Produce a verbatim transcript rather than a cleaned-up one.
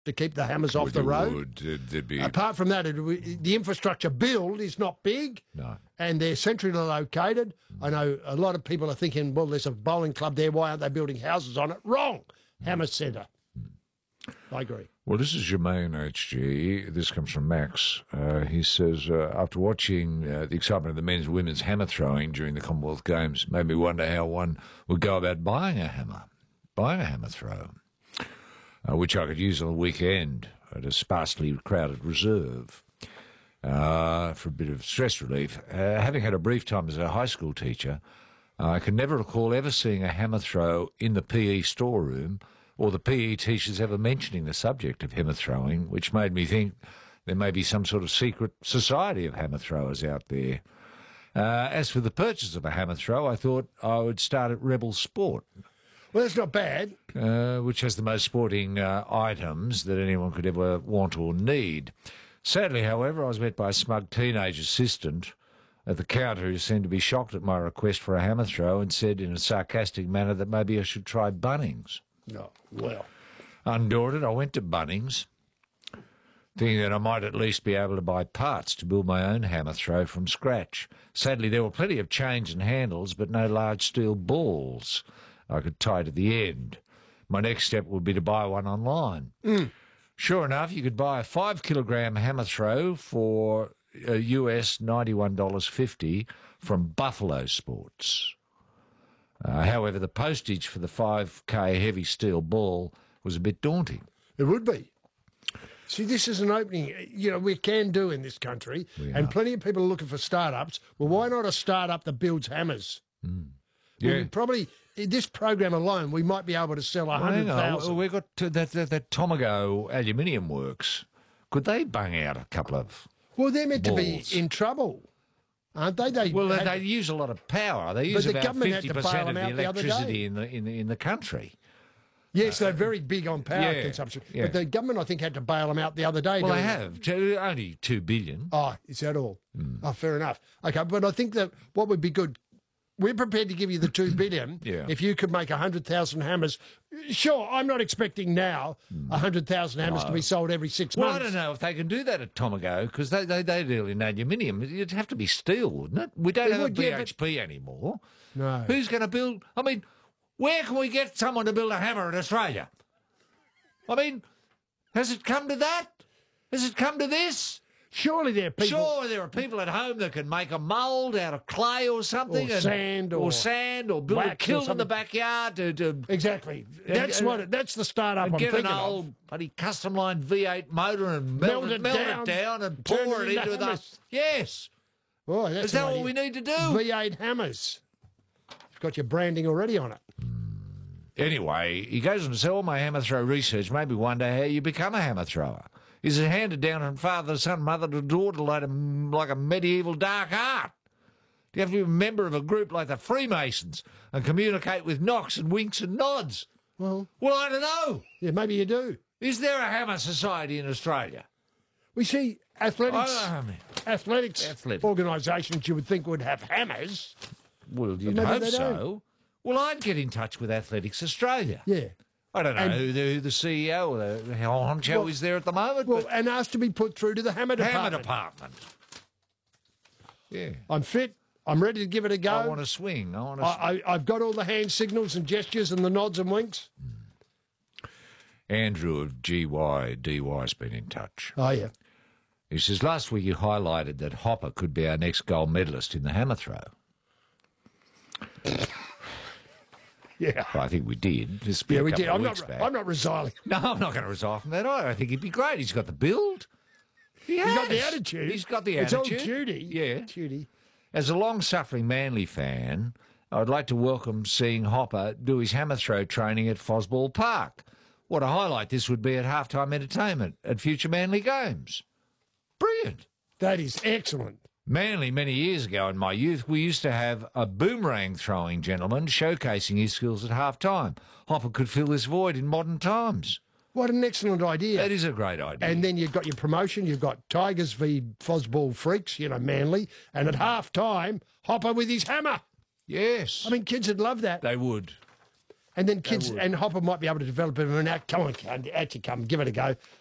to keep the hammers off Well, the you road. would. There'd- there'd be- Apart from that, it, the infrastructure build is not big, No. and they're centrally located. I know a lot of people are thinking, well, there's a bowling club there. Why aren't they building houses on it? Wrong. Hammer Centre. I agree. Well, this is Jermaine H G. This comes from Max. Uh, he says, uh, after watching uh, the excitement of the men's and women's hammer throwing during the Commonwealth Games, made me wonder how one would go about buying a hammer, buying a hammer throw, uh, which I could use on the weekend at a sparsely crowded reserve uh, for a bit of stress relief. Uh, having had a brief time as a high school teacher, I can never recall ever seeing a hammer throw in the P E storeroom or the P E teachers ever mentioning the subject of hammer throwing, which made me think there may be some sort of secret society of hammer throwers out there. Uh, as for the purchase of a hammer throw, I thought I would start at Rebel Sport, Well, that's not bad. uh, which has the most sporting uh, items that anyone could ever want or need. Sadly, however, I was met by a smug teenage assistant at the counter who seemed to be shocked at my request for a hammer throw and said in a sarcastic manner that maybe I should try Bunnings. No, well. Undaunted, I went to Bunnings, thinking that I might at least be able to buy parts to build my own hammer throw from scratch. Sadly, there were plenty of chains and handles, but no large steel balls I could tie to the end. My next step would be to buy one online. Mm. Sure enough, you could buy a five kilogram hammer throw for uh, U S ninety-one dollars fifty from Buffalo Sports. Uh, however, the postage for the five K heavy steel ball was a bit daunting. It would be. See, this is an opening, you know, we can do in this country, We and are. plenty of people are looking for startups. Well, why not a startup that builds hammers? Mm. We Yeah. would probably, in this program alone, we might be able to sell Well, one hang hundred on. thousand. We've got uh, that, that, that Tomago Aluminium Works. Could they bung out a couple of... Well, they're meant balls. to be in trouble, aren't they? They Well, had- they use a lot of power. They use the about government had fifty to bail percent them of the out the other electricity day. in the, in, the, in the country. Yes, they're very big on power yeah, consumption. yeah. But the government, I think, had to bail them out the other day. Well, they doing- have. Two- Only two billion. Oh, is that all? Hmm. Oh, fair enough. Okay, but I think that what would be good, we're prepared to give you the two billion Yeah. if you could make one hundred thousand hammers. Sure, I'm not expecting now one hundred thousand hammers to be sold every six Well, months. I don't know if they can do that at Tomago because they, they, they deal in aluminium. It'd have to be steel, wouldn't it? We don't It have would, a yeah, B H P anymore. No. Who's going to build... I mean, where can we get someone to build a hammer in Australia? I mean, has it come to that? Has it come to this? Surely there are people... Sure, there are people at home that can make a mould out of clay or something. Or and- sand or... or sand, or build a wax or kiln in the something. backyard to... to Exactly. That's and- what. It, that's the startup and I'm get thinking an of. old bloody custom line V eight motor and melt, Melt it, it melt down, it down and turn pour it it into into the... hammers. Yes. Oh, that's Is that an what idea. we need to do? V eight hammers. You've got your branding already on it. Anyway, he goes on to say, all my hammer throw research made me wonder how you become a hammer thrower. Is it handed down from father to son, mother to daughter, like a, like a medieval dark art? Do you have to be a member of a group like the Freemasons and communicate with knocks and winks and nods? Well, Well, I don't know. yeah, maybe you do. Is there a hammer society in Australia? We see athletics, I don't know. athletics Athletic. organisations you would think would have hammers. Well, you'd maybe hope they so. don't. Well, I'd get in touch with Athletics Australia. Yeah. I don't know And- who, the, who the C E O or the honcho Well- is there at the moment, Well, but and asked to be put through to the hammer department. hammer department. Yeah. I'm fit. I'm ready to give it a go. I want to swing. I want to. I, I, I've got all the hand signals and gestures and the nods and winks. Andrew of G Y D Y has been in touch. Oh, yeah. He says, last week you highlighted that Hopper could be our next gold medalist in the hammer throw. Yeah. Well, I think we did. Just be Yeah, a we couple did. of I'm weeks not, back. I'm not resigning. No, I'm not going to resign from that either. I think he'd be great. He's got the build. He He's got the has. attitude. He's got the it's attitude. all Judy. Yeah. Judy. As a long-suffering Manly fan, I'd like to welcome seeing Hopper do his hammer throw training at Fosball Park. What a highlight this would be at halftime entertainment at future Manly games. Brilliant. That is excellent. Manly, many years ago in my youth, we used to have a boomerang throwing gentleman showcasing his skills at half-time. Hopper could fill this void in modern times. What an excellent idea. That is a great idea. And then you've got your promotion. You've got Tigers v Fosball Freaks, you know, Manly. And at half time, Hopper with his hammer. yes. I mean, kids would love that. they would. And then kids and Hopper might be able to develop it. And out, come on, out you come, give it a go.